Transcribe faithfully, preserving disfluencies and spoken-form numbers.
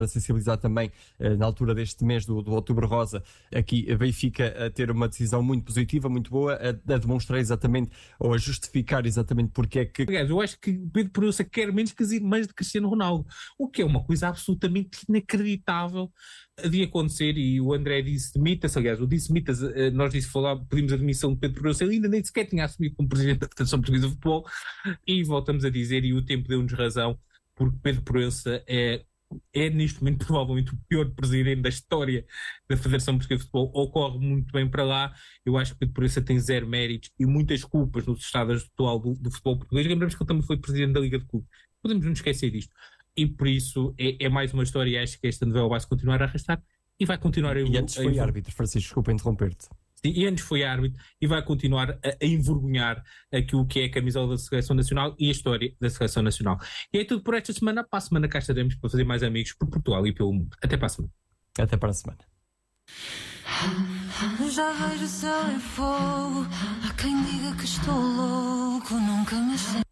a sensibilizar também na altura deste mês do, do Outubro Rosa, aqui a Benfica a ter uma decisão muito positiva, muito boa, a, a demonstrar exatamente, ou a justificar exatamente porque é que... Aliás, eu acho que Pedro Proença quer menos que as irmãs de Cristiano Ronaldo, o que é uma coisa absolutamente inacreditável de acontecer, e o André disse demita-se, aliás, o disse demita-se, nós disse falar, pedimos a demissão de Pedro Proença, ele ainda nem sequer tinha assumido como presidente da Federação Portuguesa de Futebol, e voltamos a dizer, e o tempo deu-nos razão, porque Pedro Proença é é neste momento provavelmente o pior presidente da história da Federação Portuguesa de Futebol, ocorre muito bem para lá. Eu acho que Pedro Proença tem zero méritos e muitas culpas no estado atual do, do futebol português. Lembramos que ele também foi presidente da Liga de Clubes, podemos não esquecer disto, e por isso é, é mais uma história, e acho que esta novela vai se continuar a arrastar e vai continuar a evoluir. E antes foi a árbitro, Francisco, desculpa interromper-te. Sim, e antes foi árbitro e vai continuar a, a envergonhar aquilo que é a camisola da Seleção Nacional e a história da Seleção Nacional. E é tudo por esta semana. Para a semana cá estaremos para fazer mais amigos por Portugal e pelo mundo. Até para a semana. Até para a semana. Já vejo o céu em fogo. Há quem diga que estou louco. Nunca me